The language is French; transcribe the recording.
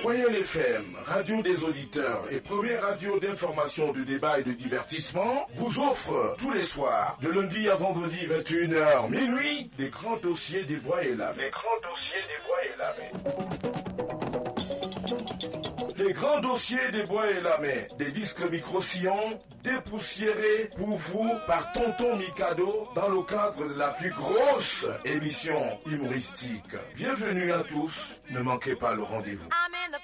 Royal FM, radio des auditeurs et première radio d'information, de débat et de divertissement, vous offre tous les soirs, de lundi à vendredi 21h, minuit, les grands dossiers des Bois et Lamé. Les grands dossiers des Bois et Lamé, des disques micro-sillons, dépoussiérés pour vous par Tonton Mikado dans le cadre de la plus grosse émission humoristique. Bienvenue à tous, ne manquez pas le rendez-vous.